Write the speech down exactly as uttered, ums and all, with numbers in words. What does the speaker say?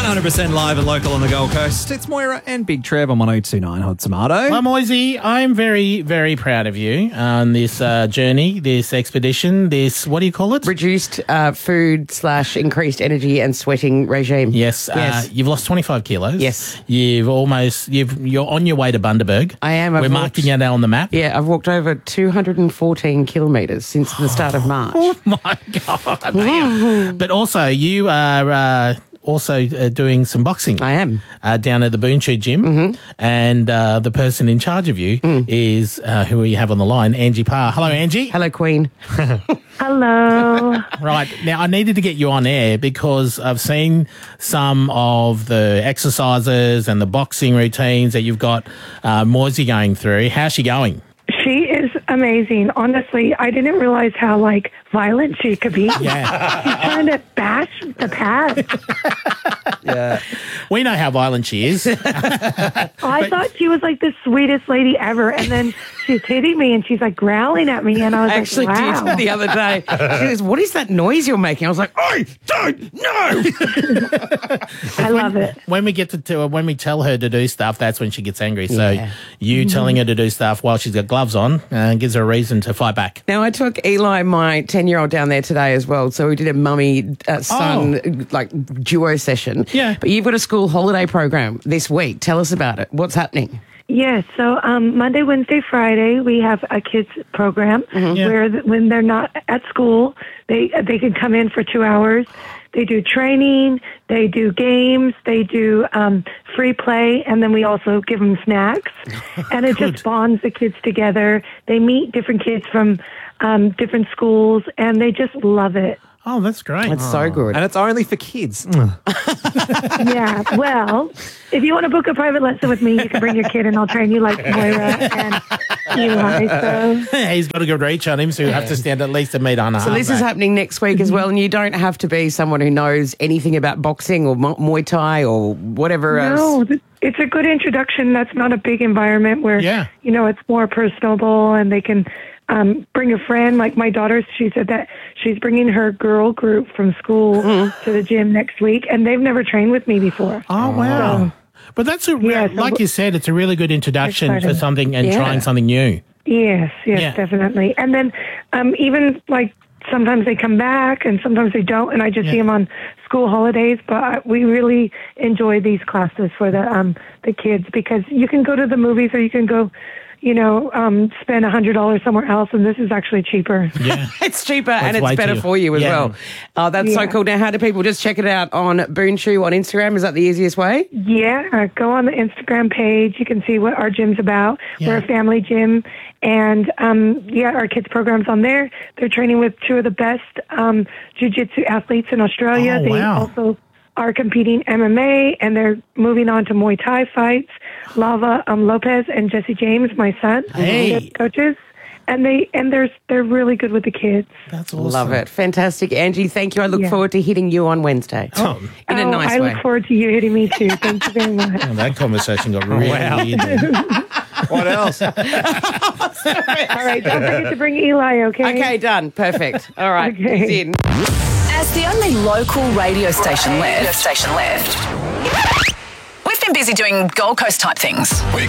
hundred percent live and local on the Gold Coast. It's Moira and Big Trev on one oh two point nine Hot Tomato. Well, Moisey, I'm very, very proud of you on this uh, journey, this expedition, this, what do you call it? Reduced uh, food slash increased energy and sweating regime. Yes. Yes. Uh, you've lost twenty-five kilos. Yes. You've almost, you've, you're on your way to Bundaberg. I am. I've We're walked- marking it out on the map. Yeah, I've walked over two hundred fourteen kilometres since the start of March. Oh, my God. man. But also, you are uh, also uh, doing some boxing. I am. Uh, down at the Boon Shoe Gym. Mm-hmm. And uh, the person in charge of you mm. is, uh, who we have on the line, Angie Parr. Hello, Angie. Hello, Queen. Hello. Right. Now, I needed to get you on air because I've seen some of the exercises and the boxing routines that you've got uh, Moisey going through. How's she going? She is amazing. Honestly, I didn't realize how, like, violent she could be. Yeah. She's trying to bash the pads. Yeah. We know how violent she is. I thought she was, like, the sweetest lady ever. And then she's hitting me, and she's, like, growling at me. And I was I actually like, wow. did the other day. She goes, what is that noise you're making? I was like, I don't know. I love it. When we get to, to when we tell her to do stuff, that's when she gets angry. So Yeah. you Mm-hmm. telling her to do stuff while she's got gloves on uh, gives her a reason to fight back. Now, I took Eli, my ten-year-old, down there today as well. So we did a mummy uh, son Oh. like duo session. Yeah. But you've got a school holiday program this week. Tell us about it. What's happening? Yes, so um, Monday, Wednesday, Friday, we have a kids program Yeah. where th- when they're not at school, they they can come in for two hours. They do training, they do games, they do um, free play, and then we also give them snacks. And it just bonds the kids together. They meet different kids from um, different schools, and they just love it. Oh, that's great. It's so good. And it's only for kids. Yeah, well, if you want to book a private lesson with me, you can bring your kid and I'll train you like Moira and Eli. So. He's got a good reach on him, so you have to stand at least a metre and a half. So this is back. happening next week as well, and you don't have to be someone who knows anything about boxing or Mu- Muay Thai or whatever else. No, th- it's a good introduction. That's not a big environment where, Yeah. you know, it's more personable and they can um, bring a friend. Like my daughter, she said that she's bringing her girl group from school to the gym next week, and they've never trained with me before. Oh, wow. But that's, a re- Yeah, so like w- you said, it's a really good introduction for Exciting. something and Yeah. trying something new. Yes, yes, Yeah. definitely. And then um, even like sometimes they come back and sometimes they don't, and I just Yeah. see them on school holidays. But we really enjoy these classes for the um, the kids because you can go to the movies or you can go, you know, um, spend a hundred dollars somewhere else, and this is actually cheaper. Yeah. It's cheaper and way it's better too- for you as yeah. well. Oh, that's so Yeah. cool. Now, how do people just check it out on Boon Shoe on Instagram? Is that the easiest way? Yeah, uh, go on the Instagram page. You can see what our gym's about. Yeah. We're a family gym, and um, yeah, our kids' program's on there. They're training with two of the best um, jiu-jitsu athletes in Australia. Oh, they wow. also are competing M M A, and they're moving on to Muay Thai fights. Lava um, Lopez and Jesse James, my son, Hey. they're coaches, and they and they're they're really good with the kids. That's awesome. Love it. Fantastic. Angie, thank you. I look Yeah. forward to hitting you on Wednesday. Oh. In a Oh, nice I way. look forward to you hitting me too. Thank you very much. Oh, that conversation got really weird. then. What else? All right, don't forget to bring Eli. Okay. Okay, done. Perfect. All right. Okay. He's in. As the only local radio station left, station left, we've been busy doing Gold Coast type things.